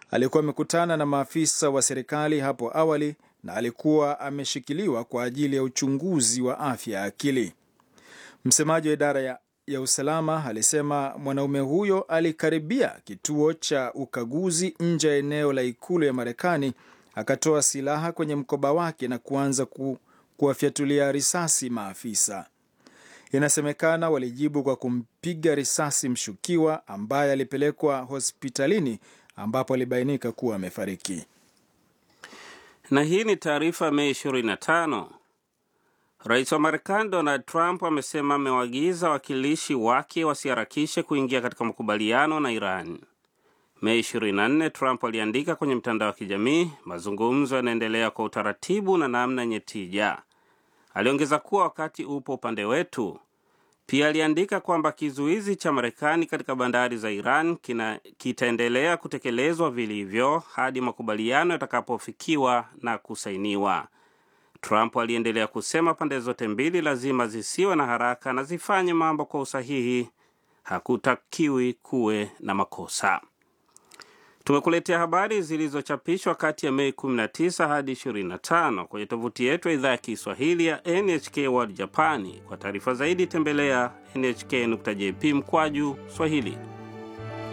Alikuwa amekutana na maafisa wa serikali hapo awali na alikuwa ameshikiliwa kwa ajili ya uchunguzi wa afya ya akili. Msemaji wa idara ya usalama alisema mwanaume huyo alikaribia kituo cha ukaguzi nje ya eneo la ikulu ya Marekani, akatoa silaha kwenye mkoba wake na kuanza kuwafyatulia risasi maafisa. Inasemekana walijibu kwa kumpiga risasi mshukiwa ambaye alipelekwa hospitalini ambapo alibainika kuwa amefariki. Na hii ni taarifa Mei 25. Rais wa Marekani Donald Trump amesema amewaagiza wakilishi wake wasiharakishe kuingia katika makubaliano na Iran. Mei 24, Trump aliandika kwenye mtandao wa kijamii, mazungumzo yanaendelea kwa utaratibu na namna yenye tija. Aliongeza kuwa wakati upo upande wetu. Pia aliandika kwamba kizuizi cha Marekani katika bandari za Iran kitaendelea kutekelezwa vilivyo hadi makubaliano yatakapofikiwa na kusainiwa. Trump aliendelea kusema pande zote mbili lazima zisiwe na haraka na zifanye mambo kwa usahihi. Hakutakiwi kuwe na makosa. Tumekuletea habari zilizochapishwa kati ya Mei 19 hadi 25 kwenye tovuti yetu ya idhaa ya Kiswahili ya NHK World Japani. Kwa taarifa zaidi tembelea nhk.jp/Swahili.